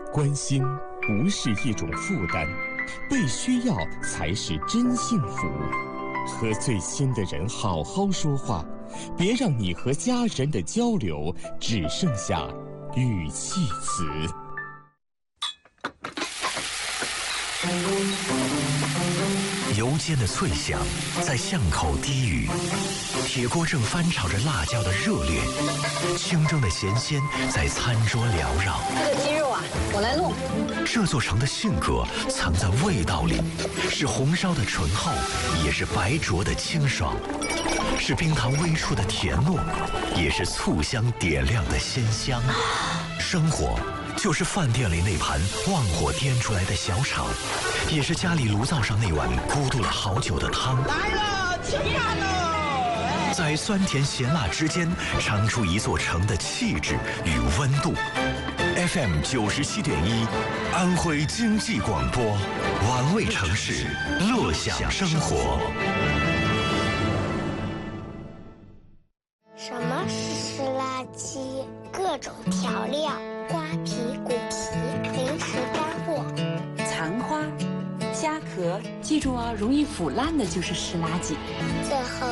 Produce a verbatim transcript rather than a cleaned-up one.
关心不是一种负担，被需要才是真幸福。和最亲的人好好说话，别让你和家人的交流只剩下语气词。 油煎的脆响在巷口低语，铁锅正翻炒着辣椒的热烈，清蒸的咸鲜在餐桌缭绕。 这个鸡肉啊，我来弄。 这座城的性格藏在味道里，是红烧的醇厚，也是白灼的清爽，是冰糖微触的甜糯，也是醋香点亮的鲜香。生活就是饭店里那盘旺火颠出来的小炒，也是家里炉灶上那碗咕嘟了好久的汤。 来了，吃饭喽！ 在酸甜咸辣之间，尝出一座城的气质与温度。F M 九十七点一，安徽经济广播，玩味城市，乐享生活。 什么是湿垃圾？各种调料、瓜皮、骨皮、零食干货、 残花、虾壳，记住啊，容易腐烂的就是湿垃圾。 最后